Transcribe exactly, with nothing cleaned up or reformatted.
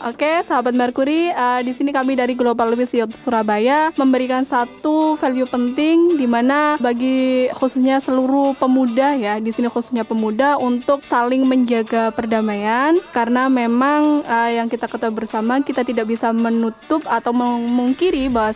Oke, sahabat Merkuri, uh, di sini kami dari Global Peace Youth Surabaya memberikan satu value penting di mana bagi khususnya seluruh pemuda ya, di sini khususnya pemuda untuk saling menjaga perdamaian karena memang uh, yang kita ketahui bersama kita tidak bisa menutup atau memungkiri bahwa